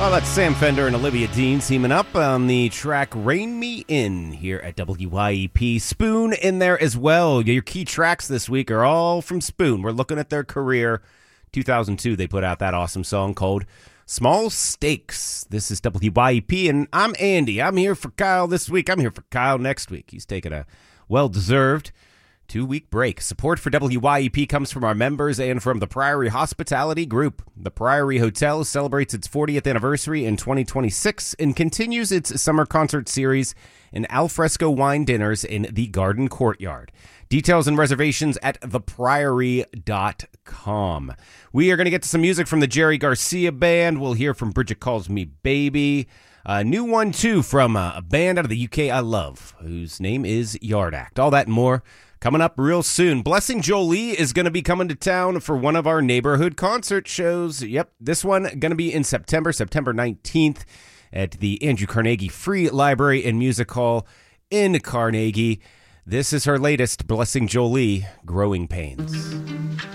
Oh, that's Sam Fender and Olivia Dean teaming up on the track Rein Me In here at WYEP. Spoon in there as well. Your key tracks this week are all from Spoon. We're looking at their career. 2002, they put out that awesome song called Small Stakes. This is WYEP, and I'm Andy. I'm here for Kyle this week. I'm here for Kyle next week. He's taking a well-deserved 2-week break. Support for WYEP comes from our members and from the Priory Hospitality Group. The Priory Hotel celebrates its 40th anniversary in 2026 and continues its summer concert series in alfresco wine dinners in the Garden Courtyard. Details and reservations at thepriory.com. We are going to get to some music from the Jerry Garcia Band. We'll hear from Bridget Calls Me Baby. A new one, too, from a band out of the UK I love, whose name is Yard Act. All that and more coming up real soon. Blessing Jolie is going to be coming to town for one of our neighborhood concert shows. Yep, this one going to be in September 19th at the Andrew Carnegie Free Library and Music Hall in Carnegie. This is her latest, Blessing Jolie, Growing Pains.